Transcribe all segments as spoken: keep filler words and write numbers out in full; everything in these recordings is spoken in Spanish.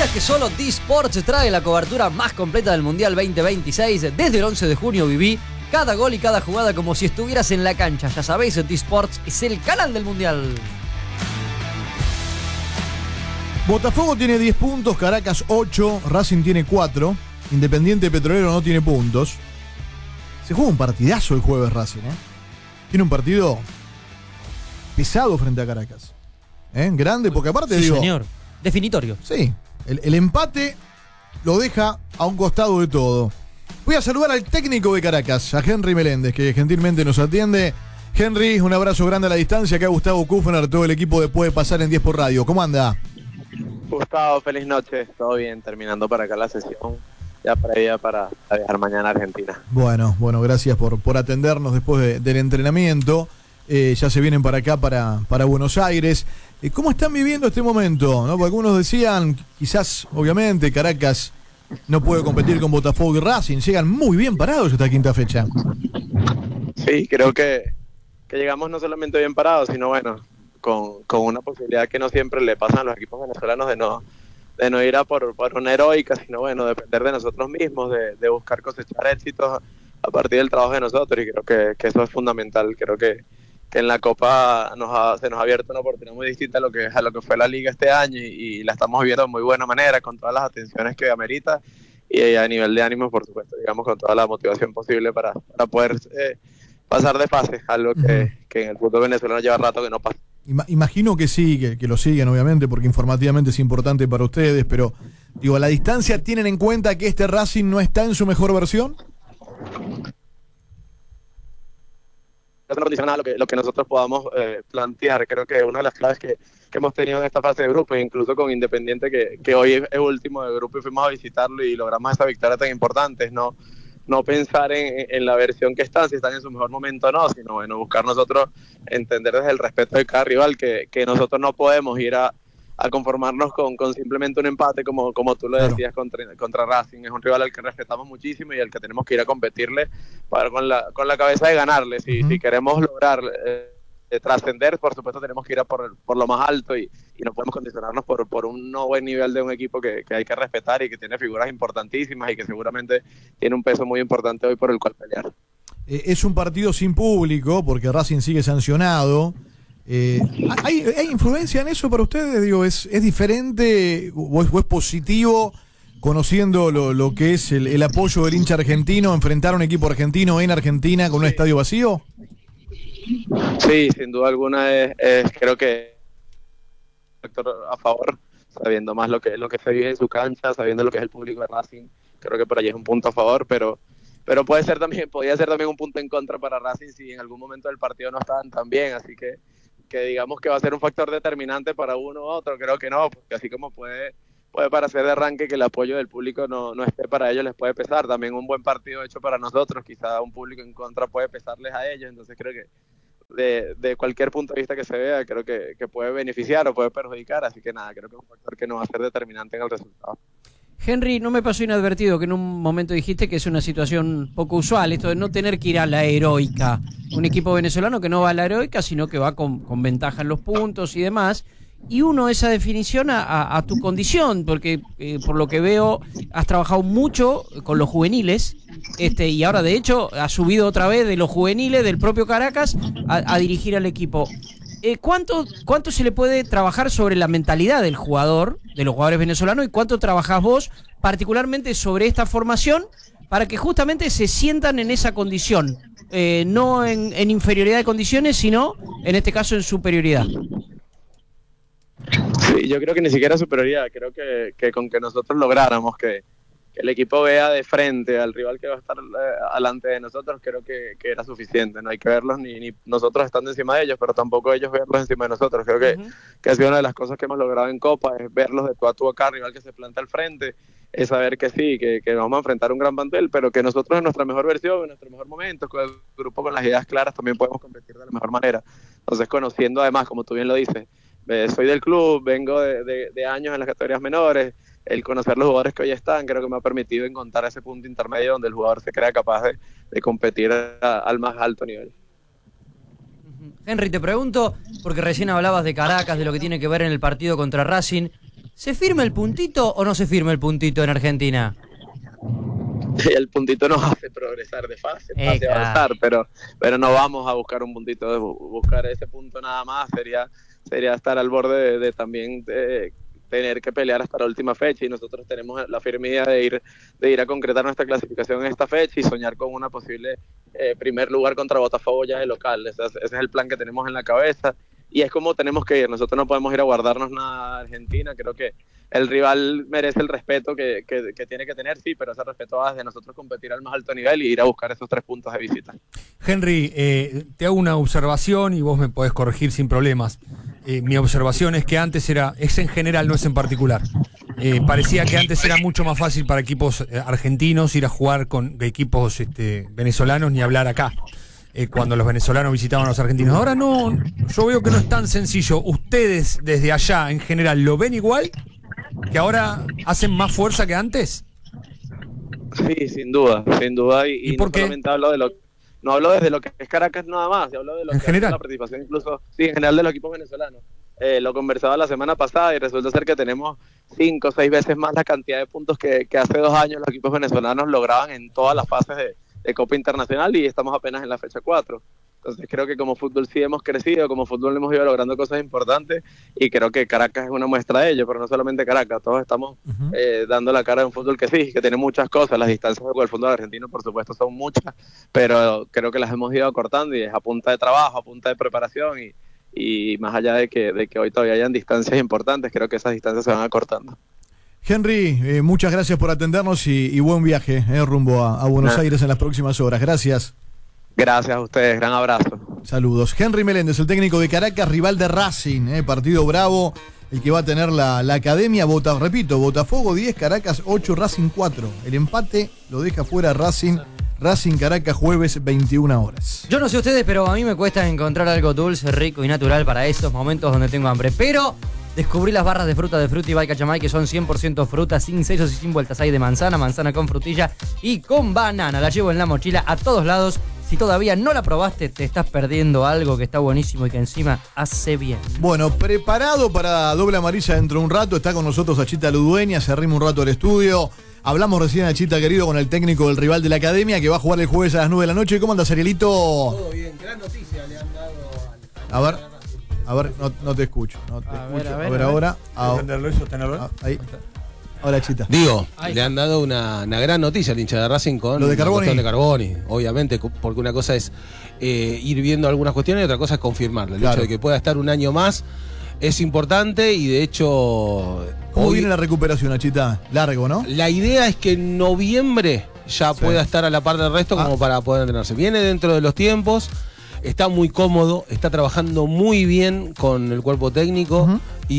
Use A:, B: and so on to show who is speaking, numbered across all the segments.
A: ¿Sabías que solo D-Sports trae la cobertura más completa del Mundial veinte veintiséis? Desde el once de junio viví cada gol y cada jugada como si estuvieras en la cancha. Ya sabéis, D-Sports es el canal del Mundial.
B: Botafogo tiene diez puntos, Caracas ocho, Racing tiene cuatro, Independiente Petrolero no tiene puntos. Se juega un partidazo el jueves Racing, ¿eh? Tiene un partido pesado frente a Caracas. ¿Eh? Grande, porque aparte
A: sí,
B: digo...
A: señor. Definitorio.
B: Sí, el, el empate lo deja a un costado de todo. Voy a saludar al técnico de Caracas, a Henry Meléndez, que gentilmente nos atiende. Henry, un abrazo grande a la distancia. Acá Gustavo Kufner, todo el equipo de Puede Pasar en diez por Radio. ¿Cómo anda?
C: Gustavo, feliz noche. Todo bien, terminando para acá la sesión. Ya previa para viajar mañana a Argentina.
B: Bueno, bueno, gracias por, por atendernos después de, del entrenamiento. Eh, ya se vienen para acá, para, para Buenos Aires. Eh, ¿Cómo están viviendo este momento? ¿No? Porque algunos decían, quizás, obviamente, Caracas no puede competir con Botafogo y Racing. Llegan muy bien parados esta quinta fecha.
C: Sí, creo que, que llegamos no solamente bien parados, sino bueno, con, con una posibilidad que no siempre le pasan a los equipos venezolanos de no, de no ir a por, por una heroica, sino bueno, depender de nosotros mismos, de, de buscar cosechar éxitos a partir del trabajo de nosotros, y creo que, que eso es fundamental. Creo que, que en la Copa nos ha, se nos ha abierto una oportunidad muy distinta a lo que, a lo que fue la Liga este año, y, y la estamos viviendo de muy buena manera, con todas las atenciones que amerita, y a nivel de ánimo, por supuesto, digamos, con toda la motivación posible para, para poder eh, pasar de fase, algo que, uh-huh. que en el fútbol venezolano lleva rato que no pasa.
B: Imagino que sí, que, que lo siguen obviamente, porque informativamente es importante para ustedes, pero digo, a la distancia, ¿tienen en cuenta que este Racing no está en su mejor versión?
C: Eso no condiciona lo que, lo que nosotros podamos eh, plantear. Creo que una de las claves que, que hemos tenido en esta fase de grupo, incluso con Independiente, que, que hoy es último de grupo y fuimos a visitarlo y logramos esta victoria tan importante, es no, no pensar en, en la versión que están, si están en su mejor momento o no, sino bueno, buscar nosotros entender desde el respeto de cada rival que, que nosotros no podemos ir a, a conformarnos con, con simplemente un empate como, como tú lo decías, claro. contra, contra Racing. Es un rival al que respetamos muchísimo y al que tenemos que ir a competirle para, con, la, con la cabeza de ganarle. Si, uh-huh. si queremos lograr eh, eh, trascender, por supuesto tenemos que ir a por, por lo más alto, y, y no podemos condicionarnos por, por un no buen nivel de un equipo que, que hay que respetar y que tiene figuras importantísimas y que seguramente tiene un peso muy importante hoy por el cual pelear.
B: Eh, es un partido sin público porque Racing sigue sancionado. Eh, ¿hay, ¿Hay influencia en eso para ustedes? Digo, ¿es, es diferente o es, o es positivo, conociendo lo, lo que es el, el apoyo del hincha argentino, enfrentar a un equipo argentino en Argentina con un estadio vacío?
C: Sí, sin duda alguna es, es creo que a favor, sabiendo más lo que, lo que se vive en su cancha, sabiendo lo que es el público de Racing. Creo que por allí es un punto a favor, pero pero puede ser también, podría ser también un punto en contra para Racing si en algún momento del partido no estaban tan bien, así que que digamos que va a ser un factor determinante para uno u otro. Creo que no, porque así como puede puede parecer de arranque que el apoyo del público no, no esté para ellos, les puede pesar. También un buen partido hecho para nosotros, quizá un público en contra puede pesarles a ellos, entonces creo que de, de cualquier punto de vista que se vea, creo que, que puede beneficiar o puede perjudicar, así que nada, creo que es un factor que no va a ser determinante en el resultado.
A: Henry, no me pasó inadvertido que en un momento dijiste que es una situación poco usual, esto de no tener que ir a la heroica. Un equipo venezolano que no va a la heroica, sino que va con, con ventaja en los puntos y demás. Y uno, esa definición a, a, a tu condición, porque eh, por lo que veo has trabajado mucho con los juveniles, este y ahora de hecho has subido otra vez de los juveniles del propio Caracas a, a dirigir al equipo. Eh, ¿cuánto, ¿Cuánto se le puede trabajar sobre la mentalidad del jugador, de los jugadores venezolanos, y cuánto trabajás vos particularmente sobre esta formación para que justamente se sientan en esa condición, eh, no en, en inferioridad de condiciones, sino en este caso en superioridad?
C: Sí, yo creo que ni siquiera superioridad, creo que, que con que nosotros lográramos que, que el equipo vea de frente al rival que va a estar eh, delante de nosotros, creo que, que era suficiente. No hay que verlos ni, ni nosotros estando encima de ellos, pero tampoco ellos verlos encima de nosotros. Creo que, uh-huh. que ha sido una de las cosas que hemos logrado en Copa, es verlos de tú a tú acá, rival que se planta al frente, es saber que sí, que, que vamos a enfrentar un gran plantel, pero que nosotros en nuestra mejor versión, en nuestro mejor momento, con el grupo con las ideas claras, también podemos competir de la mejor manera. Entonces, conociendo además, como tú bien lo dices, eh, soy del club, vengo de, de, de años en las categorías menores, el conocer los jugadores que hoy están, creo que me ha permitido encontrar ese punto intermedio donde el jugador se crea capaz de, de competir a, al más alto nivel.
A: Henry, te pregunto, porque recién hablabas de Caracas, de lo que tiene que ver en el partido contra Racing.
D: ¿Se firma el puntito o no se firma el puntito en Argentina?
C: El puntito nos hace progresar de fase,
D: Eh,
C: fase
D: claro.
C: avanzar, pero, pero no vamos a buscar un puntito, de bu- buscar ese punto nada más sería, sería estar al borde de, de también de tener que pelear hasta la última fecha, y nosotros tenemos la firme idea de ir, de ir a concretar nuestra clasificación en esta fecha y soñar con una posible eh, primer lugar contra Botafogo ya de local. Ese es, ese es el plan que tenemos en la cabeza y es como tenemos que ir. Nosotros no podemos ir a guardarnos nada a Argentina. Creo que el rival merece el respeto que, que, que tiene que tener, sí, pero ese respeto va desde nosotros competir al más alto nivel y ir a buscar esos tres puntos de visita.
E: Henry, eh, te hago una observación y vos me podés corregir sin problemas. Eh, mi observación es que antes era, es en general, no es en particular. Eh, parecía que antes era mucho más fácil para equipos eh, argentinos ir a jugar con equipos este, venezolanos ni hablar acá. Eh, cuando los venezolanos visitaban a los argentinos. Ahora no, yo veo que no es tan sencillo. ¿Ustedes desde allá en general lo ven igual? ¿Que ahora hacen más fuerza que antes?
C: Sí, sin duda, sin duda. Y,
E: ¿Y
C: y
E: por
C: no
E: qué?
C: solamente hablo de lo no hablo desde lo que es Caracas nada más, yo hablo de lo
E: En
C: que
E: general.
C: hace la participación incluso, sí, en general de los equipos venezolanos. Eh, lo conversaba la semana pasada y resulta ser que tenemos cinco o seis veces más la cantidad de puntos que, que hace dos años los equipos venezolanos lograban en todas las fases de, de Copa Internacional y estamos apenas en la fecha cuatro. Entonces creo que como fútbol sí hemos crecido, como fútbol hemos ido logrando cosas importantes y creo que Caracas es una muestra de ello, pero no solamente Caracas, todos estamos
B: Ujú.
C: eh, dando la cara de un fútbol que sí, que tiene muchas cosas, las distancias con el fútbol argentino por supuesto son muchas, pero creo que las hemos ido acortando y es a punta de trabajo, a punta de preparación y, y más allá de que, de que hoy todavía hayan distancias importantes, creo que esas distancias se van acortando.
B: Henry, eh, muchas gracias por atendernos y, y buen viaje eh, rumbo a, a Buenos
C: Ah.
B: Aires en las próximas horas. Gracias.
C: Gracias a ustedes, gran abrazo.
B: Saludos. Henry Meléndez, el técnico de Caracas, rival de Racing, eh, partido bravo, el que va a tener la, la academia. Bota, repito, Botafogo diez, Caracas ocho, Racing cuatro. El empate lo deja fuera Racing. Racing Caracas, jueves veintiuna horas.
D: Yo no sé ustedes, pero a mí me cuesta encontrar algo dulce, rico y natural para esos momentos donde tengo hambre. Pero descubrí las barras de fruta de Fruity by Cachamay, que son cien por ciento fruta, sin sellos y sin vueltas. Hay de manzana, manzana con frutilla y con banana. La llevo en la mochila a todos lados. Si todavía no la probaste, te estás perdiendo algo que está buenísimo y que encima hace bien.
B: Bueno, preparado para doble amarilla dentro de un rato. Está con nosotros Achita Ludueña, se arrima un rato al estudio. Hablamos recién, Achita querido, con el técnico del rival de la academia, que va a jugar el jueves a las nueve de la noche. ¿Cómo anda, Arielito?
F: Todo bien, gran noticia le han dado al...
B: A ver, a ver, no, no te escucho. No te
A: A
B: escucho.
A: ver, a
B: A
A: ver,
B: ver,
A: a ver.
B: ahora. Ah,
E: ¿Entenderlo y sostenerlo?
B: ah, ahí. Ahora, Achita.
F: Digo,
A: Ahí
F: le
A: está.
F: han dado una, una gran noticia al hincha de Racing con
B: Lo de
F: la
B: Carboni.
F: cuestión de Carboni, obviamente, cu- porque una cosa es eh, ir viendo algunas cuestiones y otra cosa es confirmarlo. El
B: Claro.
F: hecho de que pueda estar un año más es importante y de hecho
B: ¿Cómo
F: hoy
B: viene la recuperación, Achita? Largo, ¿no?
F: la idea es que en noviembre ya
B: Sí.
F: pueda estar a la par del resto como
B: Ah.
F: para poder entrenarse. Viene dentro de los tiempos, está muy cómodo, está trabajando muy bien con el cuerpo técnico
B: Ujú.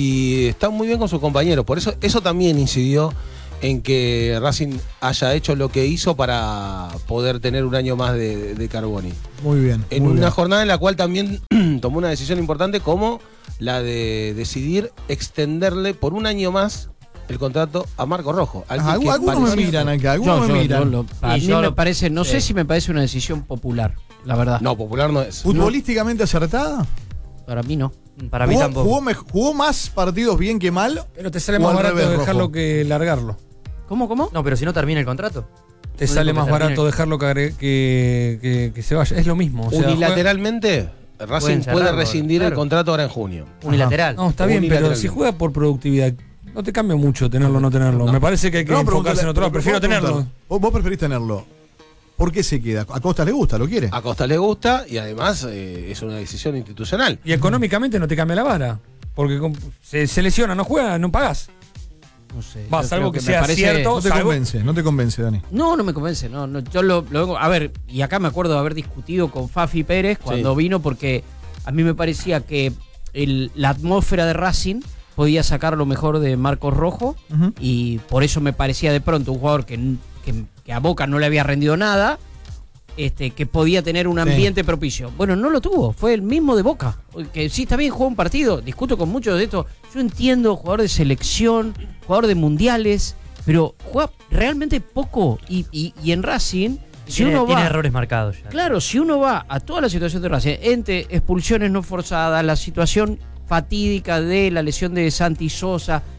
F: y está muy bien con sus compañeros. Por eso eso también incidió en que Racing haya hecho lo que hizo para poder tener un año más de, de Carboni.
B: Muy bien.
F: En
B: muy
F: una
B: bien.
F: jornada en la cual también tomó una decisión importante como la de decidir extenderle por un año más el contrato a Marco Rojo. alguien
B: Ajá,
F: que
B: algunos me
F: parecía-
B: miran acá, algunos
A: Yo-
B: me
A: yo-
B: miran.
A: yo lo- a
D: Y
A: mí
D: yo
A: me
D: lo-
A: parece, no sé
D: sí.
A: si me parece una decisión popular, la verdad.
F: No, popular no es.
B: ¿Futbolísticamente acertada?
A: Para mí no.
D: Para mí
B: ¿Jugó,
D: tampoco.
B: jugó, me- jugó más partidos bien que mal?
E: Pero te sale
B: O
E: más
B: al
E: barato
B: revés,
E: dejarlo
B: Rojo.
E: que largarlo.
A: ¿Cómo, cómo?
D: No, pero si no termina el contrato.
E: Te
D: Lo
E: sale
D: único
E: más
D: que termina-
E: barato dejarlo que, agre- que, que- que se vaya. Es lo mismo. O sea,
F: Unilateralmente, Racing
D: Pueden
F: puede
D: cerrarlo,
F: rescindir el
D: claro.
F: contrato ahora en junio.
D: Unilateral.
E: juega- No, está bien, pero
F: Unilateralmente.
E: si juega por productividad, no te cambia mucho tenerlo o no tenerlo.
F: No.
E: Me parece que hay que
B: No,
E: enfocarse en otro lado.
B: pero
E: Prefiero
B: puedo
E: tenerlo.
B: preguntar, ¿Vos, vos preferís tenerlo? ¿Por qué se queda? ¿A Costa le gusta? ¿Lo quiere?
F: A Costa le gusta y además eh, es una decisión institucional.
E: Y económicamente no te cambia la vara. Porque com- se, se lesiona, no juega, no pagás.
A: No sé.
E: Va,
A: yo
E: salvo
A: creo
E: que
A: me
E: sea
A: parece-
E: cierto.
B: No te
E: salvo-
B: convence, no te convence, Dani.
A: No, no me convence, no, no, yo lo, lo vengo, a ver, y acá me acuerdo de haber discutido con Fafi Pérez cuando
F: Sí.
A: vino porque a mí me parecía que el- la atmósfera de Racing podía sacar lo mejor de Marcos Rojo
B: Ujú.
A: y por eso me parecía de pronto un jugador que, que- que a Boca no le había rendido nada, este, que podía tener un
B: Sí.
A: ambiente propicio. Bueno, no lo tuvo, fue el mismo de Boca, que sí está bien, jugó un partido, discuto con muchos de estos, yo entiendo, jugador de selección, jugador de mundiales, pero juega realmente poco y, y- y en Racing, si
D: tiene,
A: uno
D: tiene
A: va...
D: errores marcados ya.
A: Claro, si uno va a toda la situación de Racing, entre expulsiones no forzadas, la situación fatídica de la lesión de Santi Sosa,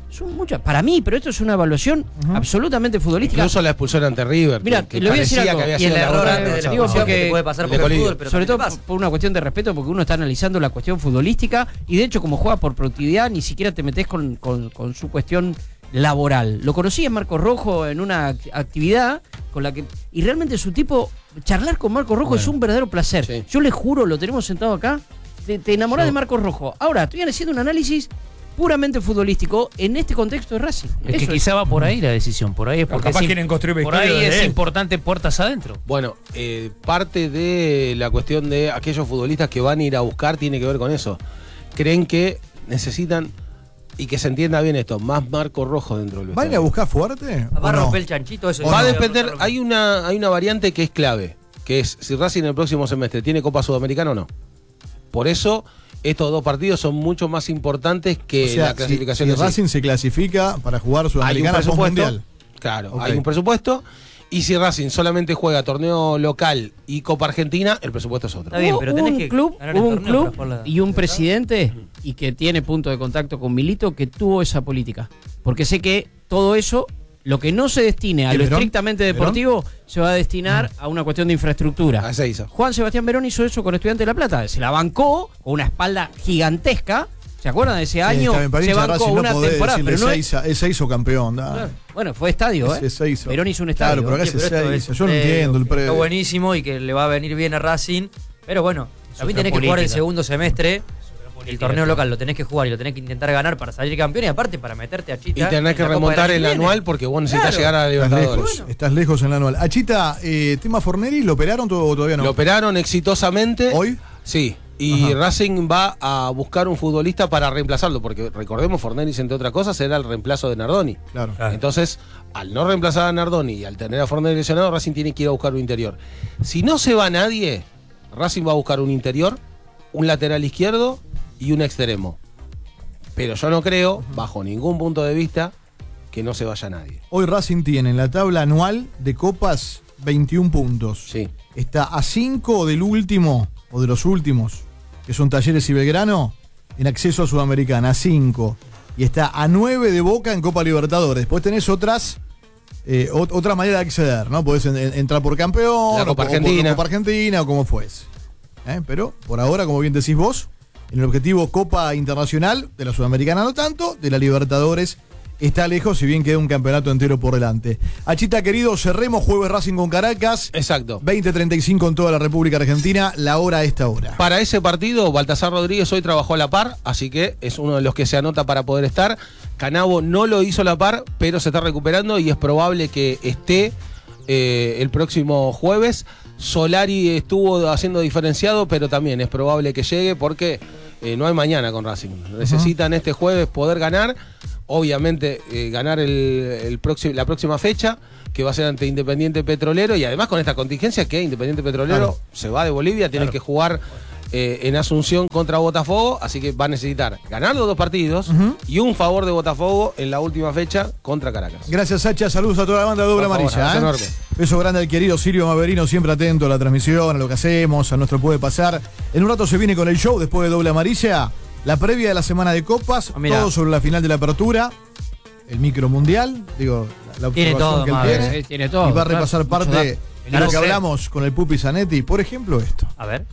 A: Son muchas, para mí, pero esto es una evaluación uh-huh. absolutamente futbolística.
F: Incluso la expulsión ante River.
A: Mira,
F: que, que
A: le voy a decir algo.
F: Que
D: y el error antes de la expulsión
A: porque
D: que puede pasar por el fútbol, pero
A: sobre todo por, por una cuestión de respeto, porque uno está analizando la cuestión futbolística y de hecho como juega por productividad ni siquiera te metes con, con, con su cuestión laboral. Lo conocí en Marcos Rojo en una actividad con la que y realmente su tipo charlar con Marcos Rojo bueno. es un verdadero placer. Sí. Yo le juro, lo tenemos sentado acá, te, te enamorás Yo. de Marcos Rojo. Ahora, estoy haciendo un análisis puramente futbolístico en este contexto de Racing.
G: Es Eso que quizá es. va por ahí la decisión, por ahí es porque
E: capaz
G: es,
E: quieren construir
G: por ahí es importante puertas adentro.
F: Bueno, eh, parte de la cuestión de aquellos futbolistas que van a ir a buscar tiene que ver con eso. Creen que necesitan, y que se entienda bien esto, más Marco Rojo dentro del
B: vestuario. ¿Van a buscar fuerte?
D: ¿Va a
B: no?
D: romper el chanchito? Eso
F: va
D: no?
F: a depender, hay una, hay una variante que es clave, que es si Racing en el próximo semestre tiene Copa Sudamericana o no. Por eso estos dos partidos son mucho más importantes que
B: o sea,
F: la clasificación.
B: Si, si Racing se clasifica para jugar Sudamericana post-mundial.
F: Claro,
B: okay.
F: hay un presupuesto. Y si Racing solamente juega torneo local y Copa Argentina, el presupuesto es otro.
D: Está bien, pero tenés
A: un
D: que
A: club, hubo un club
D: la...
A: y un presidente y que tiene punto de contacto con Milito que tuvo esa política. Porque sé que todo eso, lo que no se destine a lo
B: Verón?
A: estrictamente deportivo, ¿Verón? se va a destinar a una cuestión de infraestructura.
F: Ah, se hizo.
A: Juan Sebastián Verón hizo eso con Estudiantes de La Plata. Se la bancó con una espalda gigantesca. ¿Se acuerdan de ese año?
B: Sí,
A: se bancó una
B: no
A: temporada, pero no
B: es... Él se hizo campeón.
A: Claro. Bueno, fue estadio, ¿eh?
B: Se hizo.
A: Verón hizo un estadio.
B: Claro, pero acá
D: sí,
B: se
D: pero
B: hizo. Yo no entiendo el pre...
D: Está buenísimo y que le va a venir bien a Racing. Pero bueno, también tenés que jugar el segundo semestre. El torneo local lo tenés que jugar y lo tenés que intentar ganar para salir campeón y aparte para meterte a Chita.
F: Y tenés que remontar el anual porque vos necesitas claro. llegar a la Libertadores.
B: Estás lejos, bueno. estás lejos en el anual. Achita, eh, tema Forneri, ¿lo operaron o todavía no?
F: Lo operaron exitosamente.
B: ¿Hoy?
F: Sí. Y Ajá. Racing va a buscar un futbolista para reemplazarlo, porque recordemos, Forneris, entre otras cosas, era el reemplazo de Nardoni.
B: Claro.
F: Entonces, al no reemplazar a Nardoni y al tener a Forneris lesionado, Racing tiene que ir a buscar un interior. Si no se va nadie, Racing va a buscar un interior, un lateral izquierdo y un extremo. Pero yo no creo, bajo ningún punto de vista, que no se vaya nadie.
B: Hoy Racing tiene en la tabla anual de copas veintiún puntos.
F: Sí.
B: Está a cinco del último, o de los últimos, que son Talleres y Belgrano, en acceso a Sudamericana, a cinco. Y está a nueve de Boca en Copa Libertadores. Después tenés otras, eh, ot- otra manera de acceder, ¿no? Podés en- en- entrar por campeón,
F: La Copa
B: o,
F: Argentina.
B: o por Copa Argentina, o como fuese. ¿Eh? Pero, por ahora, como bien decís vos, en el objetivo Copa Internacional, de la Sudamericana no tanto, de la Libertadores está lejos, si bien queda un campeonato entero por delante. Achita, querido, cerremos jueves Racing con Caracas.
F: Exacto.
B: veinte treinta y cinco en toda la República Argentina, la hora a esta hora.
F: Para ese partido, Baltasar Rodríguez hoy trabajó a la par, así que es uno de los que se anota para poder estar. Canavo no lo hizo a la par, pero se está recuperando y es probable que esté eh, el próximo jueves. Solari estuvo haciendo diferenciado, pero también es probable que llegue porque eh, no hay mañana con Racing. Necesitan uh-huh. este jueves poder ganar. Obviamente eh, ganar el, el próximo, la próxima fecha, que va a ser ante Independiente Petrolero, y además con esta contingencia que Independiente Petrolero claro. se va de Bolivia, tiene claro. que jugar eh, en Asunción contra Botafogo, así que va a necesitar ganar los dos partidos uh-huh. y un favor de Botafogo en la última fecha contra Caracas.
B: Gracias, Sacha, saludos a toda la banda de Doble Amarilla. ¿eh?
F: Enorme.
B: Beso grande al querido Silvio Maverino, siempre atento a la transmisión, a lo que hacemos, a nuestro Puede Pasar. En un rato se viene con el show después de Doble Amarilla. La previa de la semana de copas, oh, todo sobre la final de la apertura, el micro mundial, digo, la
D: tiene todo,
B: que él
D: madre,
B: tiene,
A: eh, tiene todo,
B: y va a repasar
A: claro,
B: parte de lo que hablamos con el Pupi Zanetti, por ejemplo esto.
D: A ver.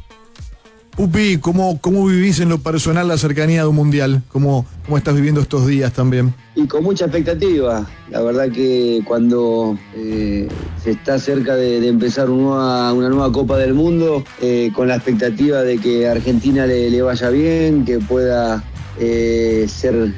B: Pupi, ¿cómo, cómo vivís en lo personal la cercanía de un mundial? ¿Cómo, cómo estás viviendo estos días también?
H: Y con mucha expectativa. La verdad que cuando eh, se está cerca de, de empezar una nueva, una nueva Copa del Mundo, eh, con la expectativa de que a Argentina le, le vaya bien, que pueda eh, ser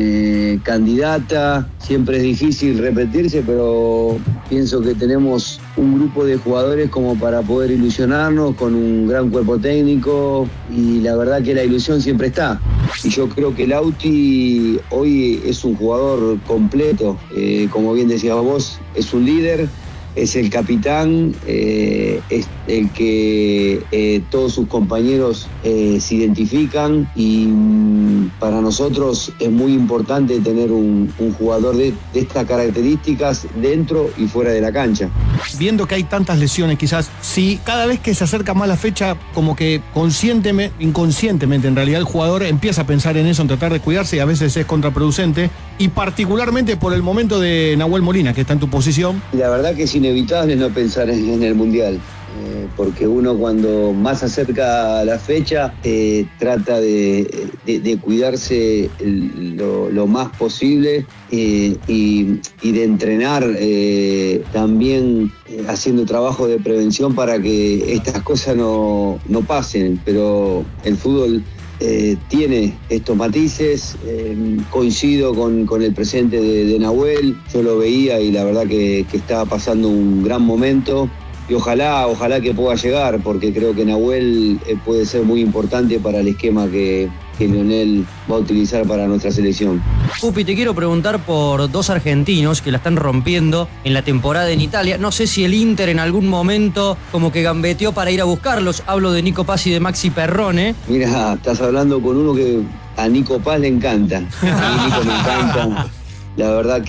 H: eh, candidata. Siempre es difícil repetirse, pero pienso que tenemos un grupo de jugadores como para poder ilusionarnos, con un gran cuerpo técnico, y la verdad que la ilusión siempre está. Y yo creo que Lauti hoy es un jugador completo, eh, como bien decías vos, es un líder, es el capitán, eh, es el que eh, todos sus compañeros eh, se identifican, y mm, para nosotros es muy importante tener un, un jugador de, de estas características dentro y fuera de la cancha.
I: Viendo que hay tantas lesiones, quizás, si cada vez que se acerca más la fecha, como que conscientemente, inconscientemente en realidad el jugador empieza a pensar en eso, en tratar de cuidarse, y a veces es contraproducente, y particularmente por el momento de Nahuel Molina, que está en tu posición?
H: La verdad que es inevitable no pensar en, en el Mundial, eh, porque uno cuando más se acerca a la fecha eh, trata de, de, de cuidarse lo, lo más posible eh, y, y de entrenar eh, también eh, haciendo trabajo de prevención para que estas cosas no, no pasen, pero el fútbol Eh, tiene estos matices, eh, coincido con, con el presente de, de Nahuel, yo lo veía y la verdad que, que estaba pasando un gran momento y ojalá, ojalá que pueda llegar, porque creo que Nahuel eh, puede ser muy importante para el esquema que, que Lionel va a utilizar para nuestra selección.
D: Pupi, te quiero preguntar por dos argentinos que la están rompiendo en la temporada en Italia. No sé si el Inter en algún momento como que gambeteó para ir a buscarlos. Hablo de Nico Paz y de Maxi Perrone.
H: Mira, estás hablando con uno que a Nico Paz le encanta. A mí Nico me encanta. La verdad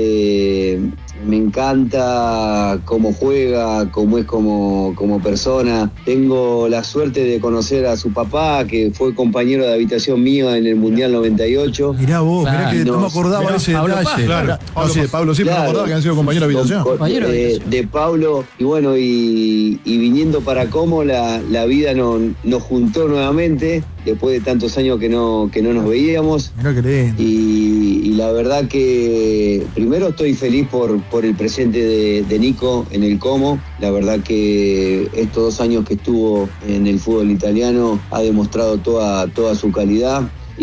H: que me encanta cómo juega, cómo es como, como persona. Tengo la suerte de conocer a su papá, que fue compañero de habitación mío en el Mundial noventa y ocho.
B: Mirá vos, mirá que no, no me acordaba de ese
A: Pablo
B: detalle.
A: Paz,
B: claro.
A: Pablo,
B: no, sí, Pablo sí, pero
H: claro.
B: me acordaba que han sido compañeros de habitación.
H: Con, con,
A: Compañero de
H: de,
A: habitación.
H: de Pablo, y bueno, y, y viniendo para Como, la, la vida nos, nos juntó nuevamente, después de tantos años que no, que no nos veíamos.
B: Mirá que lindo.
H: Y, y la verdad que primero estoy feliz por, por el presente de, de Nico en el Como. La verdad que estos dos años que estuvo en el fútbol italiano ha demostrado toda, toda su calidad.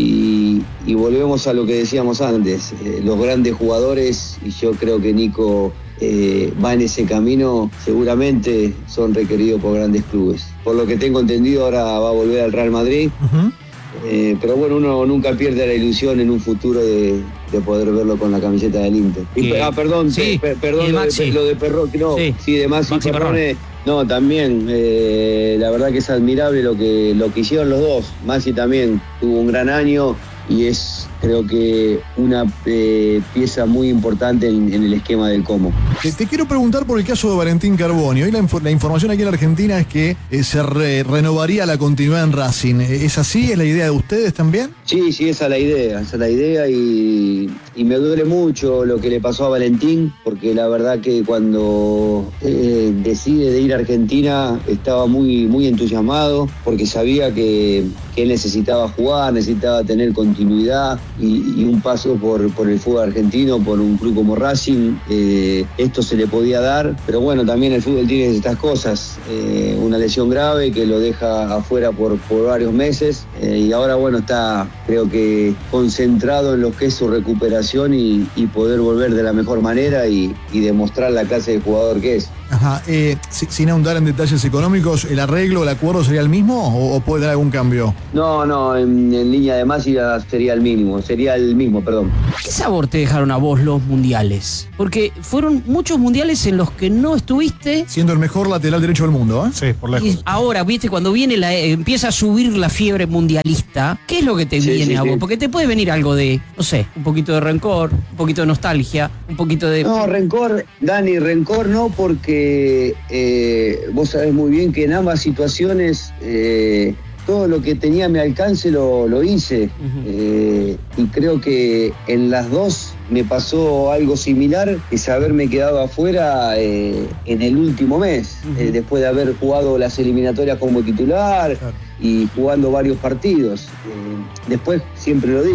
H: Y, y volvemos a lo que decíamos antes, eh, los grandes jugadores, y yo creo que Nico eh, va en ese camino, seguramente son requeridos por grandes clubes. Por lo que tengo entendido, ahora va a volver al Real Madrid.
B: Uh-huh.
H: Eh, pero bueno, uno nunca pierde la ilusión en un futuro de, de poder verlo con la camiseta del Inter. Y, ah, perdón,
D: Sí,
H: pe- perdón
D: y de
H: lo, de,
D: Maxi.
H: lo de Perrone, no,
D: Sí.
H: sí, de Maxi,
D: Maxi
H: Perrone, no, también, eh, la verdad que es admirable lo que, lo que hicieron los dos. Maxi también tuvo un gran año y es, creo que, una eh, pieza muy importante en, en el esquema del Como.
B: Te, te quiero preguntar por el caso de Valentín Carboni. Hoy la, inf- la información aquí en la Argentina es que eh, se re- renovaría la continuidad en Racing. ¿Es así? ¿Es la idea de ustedes también?
H: Sí, sí, esa es la idea, esa es la idea y, y me duele mucho lo que le pasó a Valentín, porque la verdad que cuando eh, decide de ir a Argentina estaba muy, muy entusiasmado, porque sabía que, que él necesitaba jugar, necesitaba tener continuidad y, y un paso por, por el fútbol argentino, por un club como Racing, eh, esto se le podía dar, pero bueno, también el fútbol tiene estas cosas, eh, una lesión grave que lo deja afuera por, por varios meses eh, y ahora bueno, está creo que concentrado en lo que es su recuperación y, y poder volver de la mejor manera y, y demostrar la clase de jugador que es.
B: Ajá. Eh, si- sin ahondar en detalles económicos, ¿el arreglo, el acuerdo sería el mismo o, o puede haber algún cambio?
H: No, no, en, en línea de más sería el mínimo, sería el mismo, perdón.
A: ¿Qué sabor te dejaron a vos los mundiales? Porque fueron muchos mundiales en los que no estuviste.
B: Siendo el mejor lateral derecho del mundo, ¿eh?
I: Sí, por lejos.
A: Y ahora, viste, cuando viene la, eh, empieza a subir la fiebre mundialista, ¿qué es lo que te
H: Sí,
A: viene
H: sí,
A: a vos?
H: sí.
A: Porque te puede venir algo de, no sé, un poquito de rencor, un poquito de nostalgia, un poquito de...
H: No, rencor, Dani, rencor no, porque eh, vos sabés muy bien que en ambas situaciones eh, todo lo que tenía a mi alcance lo, lo hice.
A: Ujú.
H: Eh, y creo que en las dos me pasó algo similar, es haberme quedado afuera eh, en el último mes,
A: Ujú.
H: eh, después de haber jugado las eliminatorias como titular
B: Claro.
H: y jugando varios partidos. Eh, después, siempre lo digo,